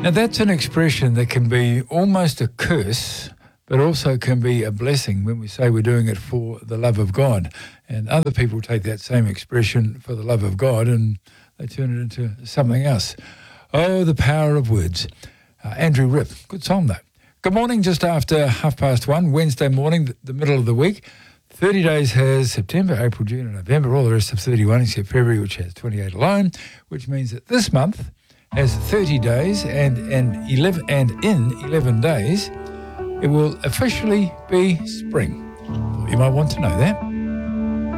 Now, that's an expression that can be almost a curse, but also can be a blessing when we say we're doing it for the love of God. And other people take that same expression for the love of God and they turn it into something else. Oh, the power of words. Andrew Ripp, good song though. Good morning, just after 1:30, Wednesday morning, the middle of the week. 30 days has September, April, June and November, all the rest of 31 except February, which has 28 alone, which means that this month has 30 days and in 11 days, it will officially be spring. You might want to know that.